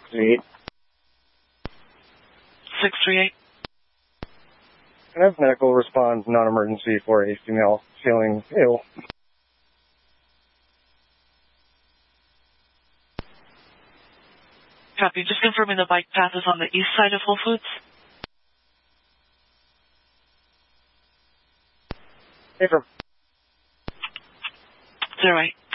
638. 638. Can I have medical response, non-emergency, for a female feeling ill? Copy. Just confirming the bike path is on the east side of Whole Foods. Hey, from 08.